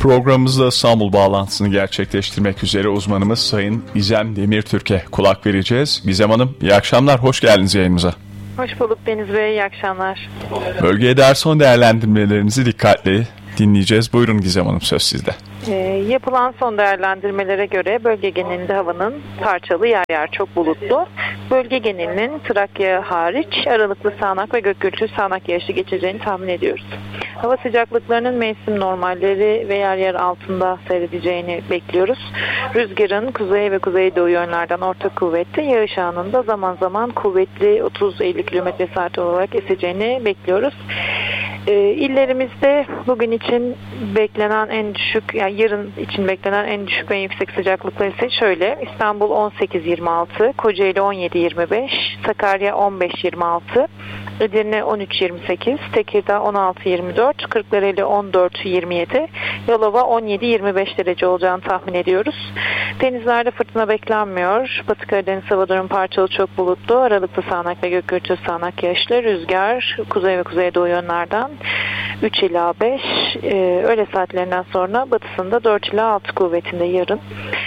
Programımızda İstanbul bağlantısını gerçekleştirmek üzere uzmanımız Sayın Gizem Demirtürk'e kulak vereceğiz. Gizem Hanım, iyi akşamlar, hoş geldiniz yayınımıza. Hoş bulduk Deniz Bey, iyi akşamlar. Bölgeye dair son değerlendirmelerinizi dikkatle dinleyeceğiz. Buyurun Gizem Hanım, söz sizde. Yapılan son değerlendirmelere göre bölge genelinde havanın parçalı, yer yer çok bulutlu. Bölge genelinin Trakya hariç aralıklı sağanak ve gök gürültülü sağanak yağışlı geçeceğini tahmin ediyoruz. Hava sıcaklıklarının mevsim normalleri ve yer yer altında seyredeceğini bekliyoruz. Rüzgarın kuzey ve kuzeydoğu yönlerden orta kuvvetli, yağış anında zaman zaman kuvvetli 30-50 km/saat olarak eseceğini bekliyoruz. İllerimizde bugün için beklenen en düşük, yani yarın için beklenen en düşük ve en yüksek sıcaklıklar ise şöyle: İstanbul 18-26, Kocaeli 17-25, Sakarya 15-26, Edirne 13-28, Tekirdağ 16-24, Kırklareli 14-27, Yalova 17-25 derece olacağını tahmin ediyoruz. Denizlerde fırtına beklenmiyor. Batı Karadeniz hava durumu parçalı çok bulutlu, aralıklı sağanak ve gök gürültülü sağanak yağışlı, rüzgar kuzey ve kuzeydoğu yönlerden 3 ila 5, öğle saatlerinden sonra batısında 4 ila 6 kuvvetinde yarın.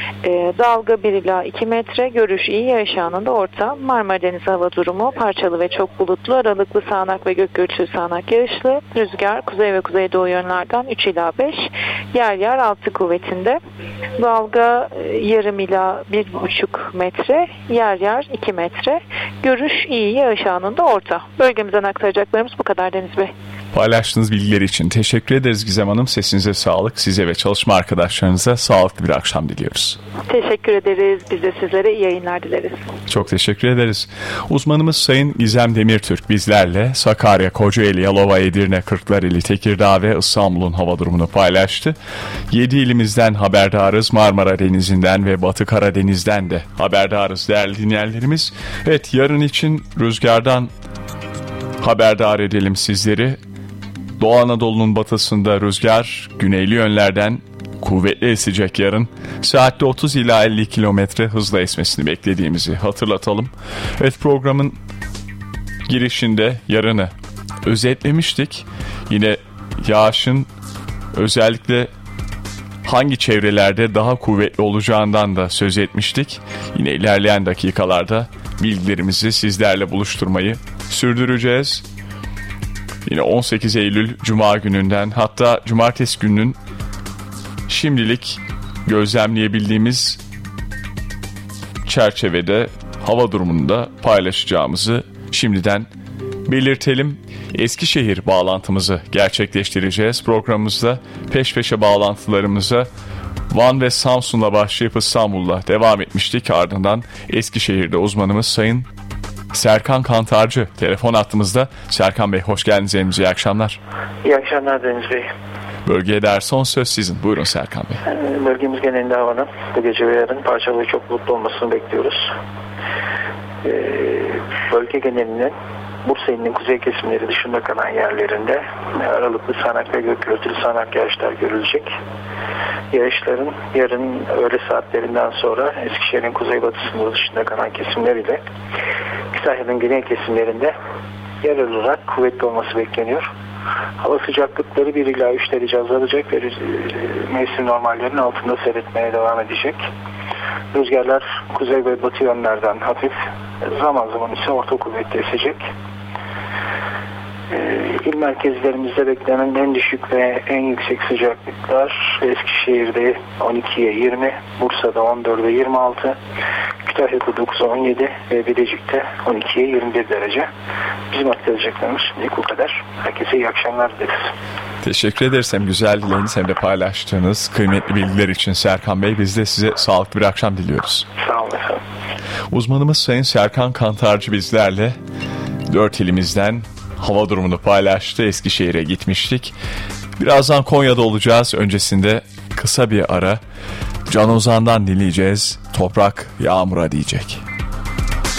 Dalga 1 ila 2 metre, görüş iyi, yağış anında orta. Marmara Denizi hava durumu parçalı ve çok bulutlu, aralıklı sağanak ve gök gürültülü sağanak yağışlı, rüzgar kuzey ve kuzeydoğu yönlerden 3 ila 5, yer yer 6 kuvvetinde. Dalga yarım ila 1,5 metre, yer yer 2 metre, görüş iyi, yağış anında orta. Bölgemizden aktaracaklarımız bu kadar Deniz Bey. Paylaştığınız bilgiler için teşekkür ederiz Gizem Hanım. Sesinize sağlık, size ve çalışma arkadaşlarınıza sağlıklı bir akşam diliyoruz. Teşekkür ederiz. Biz de sizlere iyi yayınlar dileriz. Çok teşekkür ederiz. Uzmanımız Sayın Gizem Demirtürk bizlerle Sakarya, Kocaeli, Yalova, Edirne, Kırklareli, Tekirdağ ve İstanbul'un hava durumunu paylaştı. 7 ilimizden haberdarız. Marmara Denizi'nden ve Batı Karadeniz'den de haberdarız değerli dinleyenlerimiz. Evet, yarın için rüzgardan haberdar edelim sizleri. Doğu Anadolu'nun batısında rüzgar güneyli yönlerden kuvvetli esecek yarın. Saatte 30 ila 50 kilometre hızla esmesini beklediğimizi hatırlatalım. Evet, programın girişinde yarını özetlemiştik. Yine yağışın özellikle hangi çevrelerde daha kuvvetli olacağından da söz etmiştik. Yine ilerleyen dakikalarda bilgilerimizi sizlerle buluşturmayı sürdüreceğiz. Yine 18 Eylül Cuma gününden, hatta Cumartesi gününün şimdilik gözlemleyebildiğimiz çerçevede hava durumunu da paylaşacağımızı şimdiden belirtelim. Eskişehir bağlantımızı gerçekleştireceğiz. Programımızda peş peşe bağlantılarımıza Van ve Samsun'la başlayıp İstanbul'la devam etmiştik. Ardından Eskişehir'de uzmanımız Sayın Serkan Kantarcı telefon hattımızda. Serkan Bey, hoş geldiniz elimize. İyi akşamlar. İyi akşamlar Deniz Bey. Bölgeye dair son söz sizin. Buyurun Serkan Bey. Bölgemiz genelinde havanın bu gece ve yarın parçalı ve çok bulutlu olmasını bekliyoruz. Bölge genelinin Bursa ilinin kuzey kesimleri dışında kalan yerlerinde aralıklı sağanak ve gök gürültülü sağanak yağışlar görülecek. Yağışların yarın öğle saatlerinden sonra Eskişehir'in kuzeybatısında dışında kalan kesimler ile Kütahya'nın güney kesimlerinde yerel olarak kuvvetli olması bekleniyor. Hava sıcaklıkları 1 ila 3 derece azalacak ve mevsim normallerinin altında seyretmeye devam edecek. Rüzgarlar kuzey ve batı yönlerden hafif, zaman zaman ise orta kuvvetli esecek. İl merkezlerimizde beklenen en düşük ve en yüksek sıcaklıklar Eskişehir'de 12'ye 20, Bursa'da 14'e 26, Kütahya'da 9'a 17 ve Bilecik'te 12'ye 21 derece. Bizim aktaracaklarımız şimdilik bu kadar. Herkese iyi akşamlar dileriz. Teşekkür ederiz hem güzel dilleriniz hem de paylaştığınız kıymetli bilgiler için Serkan Bey. Biz de size sağlıklı bir akşam diliyoruz. Sağ olun efendim. Uzmanımız Sayın Serkan Kantarcı bizlerle 4 ilimizden hava durumunu paylaştı. Eskişehir'e gitmiştik. Birazdan Konya'da olacağız. Öncesinde kısa bir ara Can Ozan'dan dinleyeceğiz. Toprak yağmura diyecek.